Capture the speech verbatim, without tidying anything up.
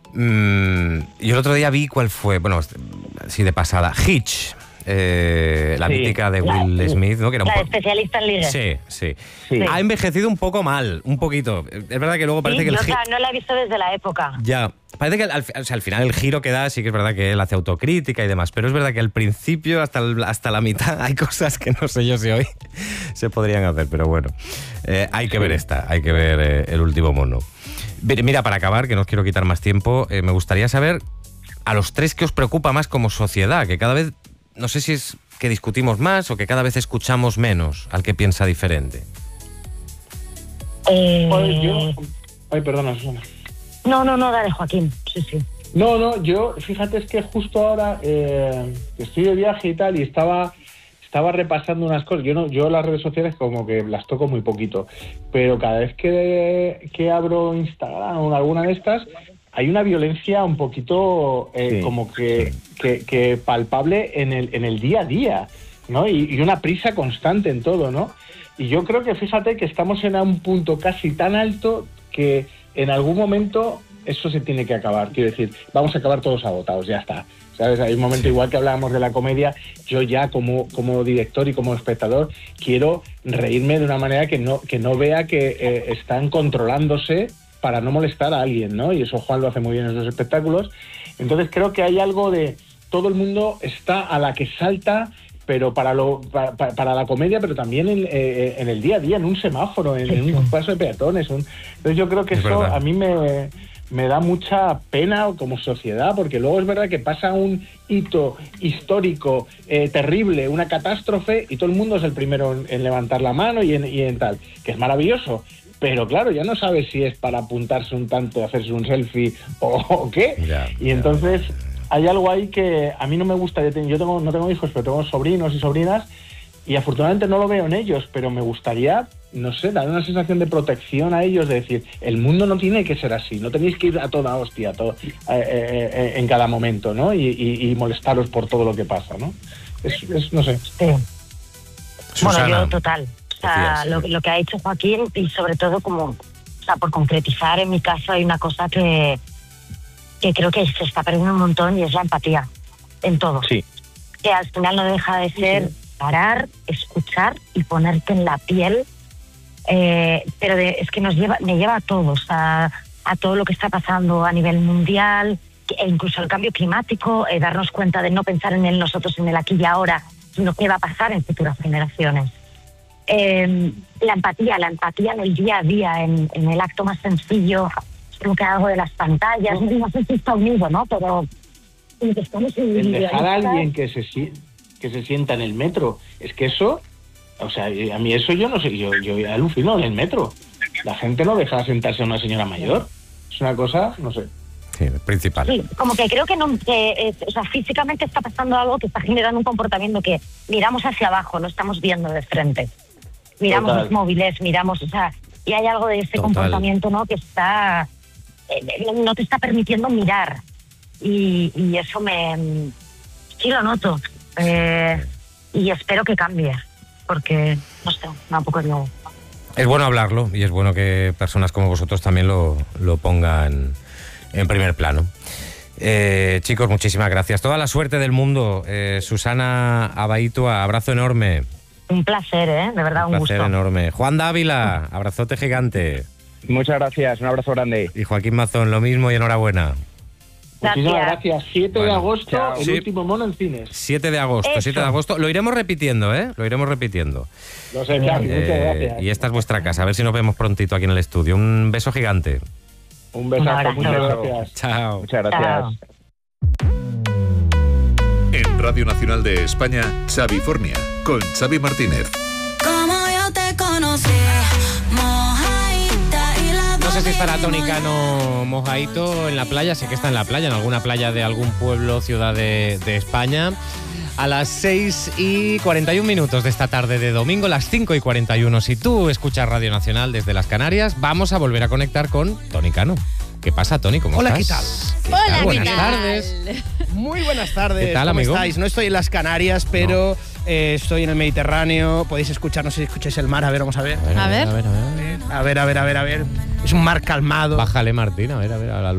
Mm, y el otro día vi cuál fue, bueno, sí de pasada, Hitch. Eh, la sí. mítica de Will la, Smith, ¿no? Que era la un po- especialista en ligue. Sí, sí, sí. Ha envejecido un poco mal, un poquito. Es verdad que luego parece sí, que el yo, gi- o sea, no la he visto desde la época. Ya. Parece que al, o sea, al final el giro que da, sí que es verdad que él hace autocrítica y demás, pero es verdad que al principio, hasta, el, hasta la mitad, hay cosas que no sé yo si hoy se podrían hacer, pero bueno. Eh, hay que sí. ver esta, hay que ver eh, El último mono. Mira, para acabar, que no os quiero quitar más tiempo, eh, me gustaría saber a los tres qué os preocupa más como sociedad, que cada vez, no sé si es que discutimos más o que cada vez escuchamos menos al que piensa diferente. Eh... Ay, yo... Ay, perdona, Susana. No, no, no, dale, Joaquín. Sí, sí. No, no, yo, fíjate, es que justo ahora eh, estoy de viaje y tal, y estaba, estaba repasando unas cosas. Yo no, yo las redes sociales como que las toco muy poquito, pero cada vez que, que abro Instagram o alguna de estas, hay una violencia un poquito eh, sí, como que, sí. que, que palpable en el, en el día a día, ¿no? Y, y una prisa constante en todo, ¿no? Y yo creo que, fíjate, que estamos en un punto casi tan alto que en algún momento eso se tiene que acabar. Quiero decir, vamos a acabar todos agotados, ya está. ¿Sabes? Hay un momento, igual que hablábamos de la comedia, yo ya como, como director y como espectador quiero reírme de una manera que no, que no vea que eh, están controlándose para no molestar a alguien, ¿no? Y eso Juan lo hace muy bien en esos espectáculos. Entonces creo que hay algo de... Todo el mundo está a la que salta, pero para lo para, para la comedia, pero también en, eh, en el día a día, en un semáforo, en, en un paso de peatones. Un... Entonces yo creo que es eso verdad. A mí me, me da mucha pena como sociedad, porque luego es verdad que pasa un hito histórico eh, terrible, una catástrofe, y todo el mundo es el primero en, en levantar la mano y en, y en tal, que es maravilloso. Pero claro, ya no sabes si es para apuntarse un tanto, hacerse un selfie o, o qué. Ya, y entonces ya. Hay algo ahí que a mí no me gusta. Yo tengo, no tengo hijos, pero tengo sobrinos y sobrinas, y afortunadamente no lo veo en ellos, pero me gustaría, no sé, dar una sensación de protección a ellos, de decir, el mundo no tiene que ser así, no tenéis que ir a toda hostia a todo, eh, eh, en cada momento, ¿no? Y, y, y molestaros por todo lo que pasa, ¿no? Es, es no sé. Sí. Susana. Bueno, yo total. O sea, lo, lo que ha hecho Joaquín, y sobre todo como, o sea, por concretizar, en mi caso hay una cosa que, que creo que se está perdiendo un montón, y es la empatía en todo. Sí. Que al final no deja de ser sí. parar, escuchar y ponerte en la piel, eh, pero de, es que nos lleva, me lleva a todos, a, a todo lo que está pasando a nivel mundial, e incluso el cambio climático, eh, darnos cuenta de no pensar en el nosotros, en el aquí y ahora, sino qué va a pasar en futuras generaciones. Eh, la empatía, la empatía en el día a día, en, en el acto más sencillo, creo que algo de las pantallas, no, no sé si está unido, ¿no? Pero estamos en el dejar a alguien que se, que se sienta en el metro, es que eso, o sea, a mí eso yo no sé, yo, yo alucino en el metro. La gente no deja sentarse a una señora mayor. Es una cosa, no sé. Sí, principal. Sí, como que creo que, no, que eh, o sea, físicamente está pasando algo que está generando un comportamiento que miramos hacia abajo, no estamos viendo de frente. Miramos Total. Los móviles, miramos, o sea, y hay algo de ese Total. Comportamiento, ¿no? Que está, eh, no te está permitiendo mirar, y, y eso me, sí lo noto, eh, y espero que cambie, porque no sé, tampoco es nuevo. Es bueno hablarlo, y es bueno que personas como vosotros también lo, lo pongan en primer plano. Eh, chicos, muchísimas gracias. Toda la suerte del mundo. Eh, Susana Abaitua, abrazo enorme. Un placer, ¿eh? De verdad, un, un gusto. placer enorme. Juan Dávila, abrazote gigante. Muchas gracias, un abrazo grande. Y Joaquín Mazón, lo mismo y enhorabuena. Gracias. Muchísimas gracias. siete bueno, de agosto, chao. El sí. último mono en cines. siete de agosto, Eso. siete de agosto. Lo iremos repitiendo, ¿eh? Lo iremos repitiendo. Lo sé, Xavi, eh, muchas gracias. Y esta es vuestra casa. A ver si nos vemos prontito aquí en el estudio. Un beso gigante. Un besazo, muchas gracias. Chao. Muchas gracias. Chao. En Radio Nacional de España, Xavi Fornia, con Xavi Martínez. Como yo te conocí, mojaita y la No sé si estará Tony Cano mojadito en la playa, sé que está en la playa, en alguna playa de algún pueblo, ciudad de, de España. A las seis y cuarenta y un minutos de esta tarde de domingo, las cinco y cuarenta y uno, si tú escuchas Radio Nacional desde las Canarias, vamos a volver a conectar con Tony Cano. ¿Qué pasa, Tony? ¿Cómo Hola, estás? ¿qué tal? ¿Qué Hola, tal? Buenas ¿qué tal? tardes. Muy buenas tardes. ¿Qué tal, ¿Cómo amigo? estáis? No estoy en las Canarias, pero no. eh, estoy en el Mediterráneo. Podéis escuchar, no sé si escucháis el mar. A ver, vamos a ver. A ver, a ver, a ver. A ver, a ver, a ver, a ver. Es un mar calmado. Bájale, Martín, a ver, a ver, a la luz.